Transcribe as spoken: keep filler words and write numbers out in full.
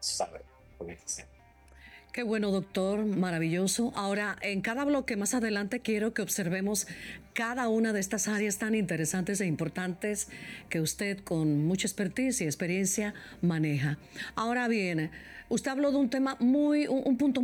saber con este tema. Qué bueno, doctor, maravilloso. Ahora, en cada bloque más adelante quiero que observemos cada una de estas áreas tan interesantes e importantes que usted con mucha expertise y experiencia maneja. Ahora bien, usted habló de un tema muy, un, un punto